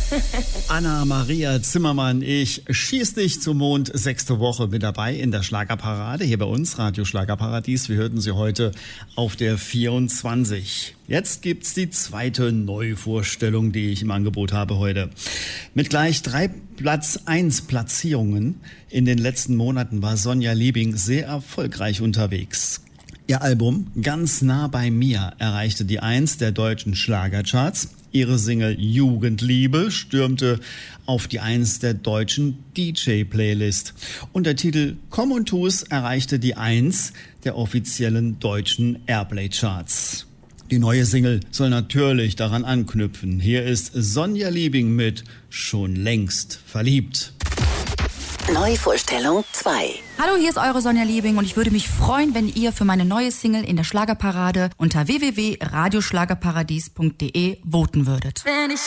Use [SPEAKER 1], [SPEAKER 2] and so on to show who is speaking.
[SPEAKER 1] Anna-Maria Zimmermann, ich schieß dich zum Mond, 6. Woche mit dabei in der Schlagerparade, hier bei uns, Radio Schlagerparadies. Wir hörten sie heute auf der 24. Jetzt gibt's die zweite Neuvorstellung, die ich im Angebot habe heute. Mit gleich 3 Platz 1 Platzierungen in den letzten Monaten war Sonja Liebing sehr erfolgreich unterwegs. Ihr Album Ganz nah bei mir erreichte die 1 der deutschen Schlagercharts. Ihre Single Jugendliebe stürmte auf die 1 der deutschen DJ-Playlist. Und der Titel Komm und tu's erreichte die 1 der offiziellen deutschen Airplay-Charts. Die neue Single soll natürlich daran anknüpfen. Hier ist Sonja Liebing mit Schon längst verliebt.
[SPEAKER 2] Neuvorstellung 2.
[SPEAKER 3] Hallo, hier ist eure Sonja Liebing und ich würde mich freuen, wenn ihr für meine neue Single in der Schlagerparade unter www.radioschlagerparadies.de voten würdet.
[SPEAKER 4] Wenn ich